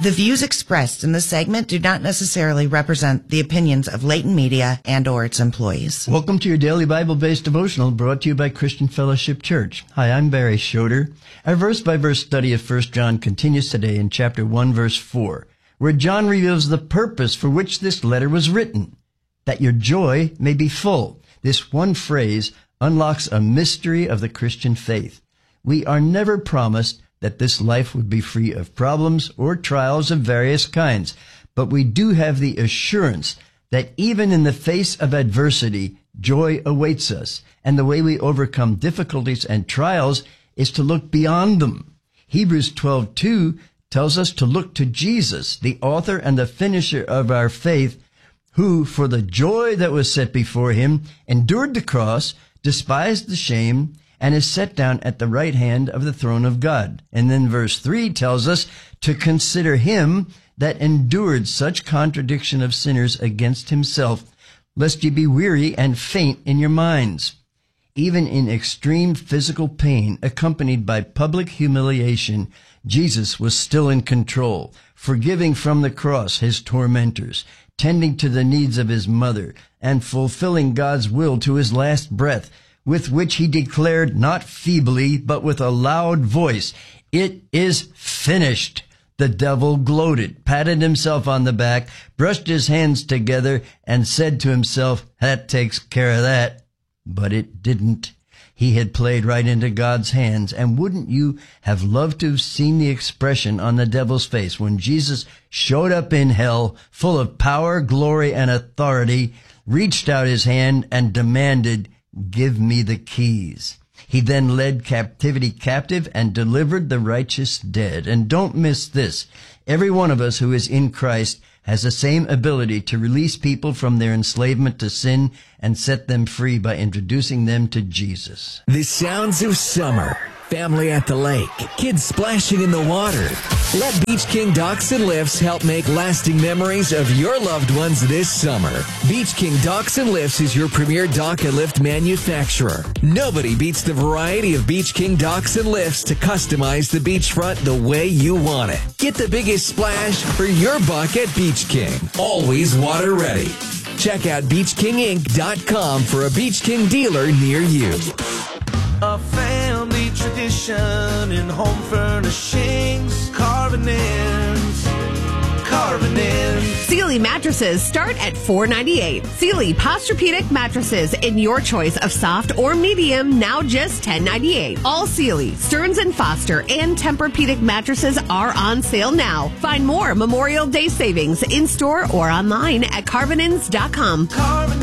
The views expressed in this segment do not necessarily represent the opinions of Layton Media and or its employees. Welcome to your daily Bible-based devotional brought to you by Christian Fellowship Church. Hi, I'm Barry Schroeder. Our verse-by-verse study of 1 John continues today in chapter 1, verse 4, where John reveals the purpose for which this letter was written, that your joy may be full. This one phrase unlocks a mystery of the Christian faith. We are never promised that this life would be free of problems or trials of various kinds, but we do have the assurance that even in the face of adversity, joy awaits us, and the way we overcome difficulties and trials is to look beyond them. Hebrews 12:2 tells us to look to Jesus, the author and the finisher of our faith, who, for the joy that was set before him, endured the cross, despised the shame, and is set down at the right hand of the throne of God. And then verse 3 tells us to consider him that endured such contradiction of sinners against himself, lest ye be weary and faint in your minds. Even in extreme physical pain, accompanied by public humiliation, Jesus was still in control, forgiving from the cross his tormentors, tending to the needs of his mother, and fulfilling God's will to his last breath, with which he declared, not feebly, but with a loud voice, "It is finished." The devil gloated, patted himself on the back, brushed his hands together, and said to himself, "That takes care of that." But it didn't. He had played right into God's hands, and wouldn't you have loved to have seen the expression on the devil's face when Jesus showed up in hell, full of power, glory, and authority, reached out his hand, and demanded, "Give me the keys." He then led captivity captive and delivered the righteous dead. And don't miss this. Every one of us who is in Christ has the same ability to release people from their enslavement to sin and set them free by introducing them to Jesus. The sounds of summer. Family at the lake. Kids splashing in the water. Let Beach King Docks and Lifts help make lasting memories of your loved ones this summer. Beach King Docks and Lifts is your premier dock and lift manufacturer. Nobody beats the variety of Beach King Docks and Lifts to customize the beachfront the way you want it. Get the biggest splash for your buck at Beach King. Always water ready. Check out BeachKingInc.com for a Beach King dealer near you. A family tradition in home furnishings, carving ends. Sealy mattresses start at $4.98. Sealy Posturepedic mattresses in your choice of soft or medium, now just $10.98. All Sealy, Stearns & Foster, and Tempur-Pedic mattresses are on sale now. Find more Memorial Day savings in store or online at carvinins.com. Carving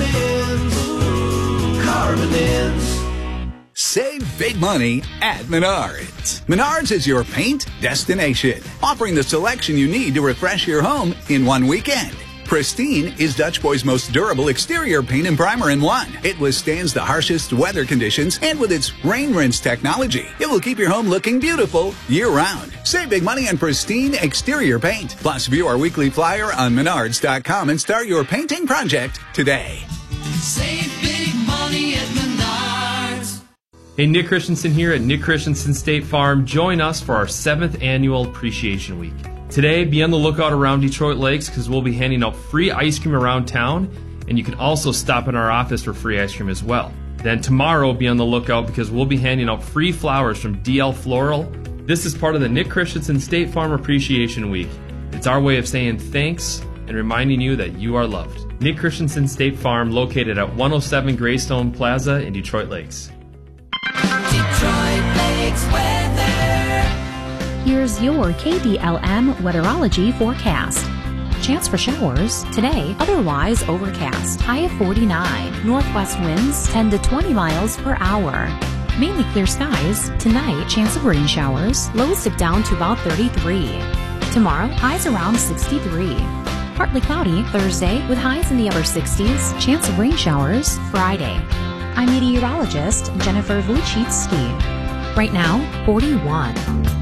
ends. Save big money at Menards. Menards is your paint destination, offering the selection you need to refresh your home in one weekend. Pristine is Dutch Boy's most durable exterior paint and primer in one. It withstands the harshest weather conditions, and with its rain rinse technology, it will keep your home looking beautiful year-round. Save big money on Pristine exterior paint. Plus, view our weekly flyer on Menards.com and start your painting project today. Save big money at Menards. Hey, Nick Christensen here at Nick Christensen State Farm. Join us for our 7th annual Appreciation Week. Today, be on the lookout around Detroit Lakes because we'll be handing out free ice cream around town, and you can also stop in our office for free ice cream as well. Then tomorrow, be on the lookout because we'll be handing out free flowers from DL Floral. This is part of the Nick Christensen State Farm Appreciation Week. It's our way of saying thanks and reminding you that you are loved. Nick Christensen State Farm, located at 107 Greystone Plaza in Detroit Lakes. Detroit Lakes weather. Here's your KDLM weatherology forecast. Chance for showers today, otherwise overcast. High of 49. Northwest winds 10 to 20 miles per hour. Mainly clear skies. Tonight, chance of rain showers. Lows dip down to about 33. Tomorrow, highs around 63. Partly cloudy Thursday with highs in the upper 60s. Chance of rain showers Friday. I'm meteorologist Jennifer Vuchitsky. Right now, 41.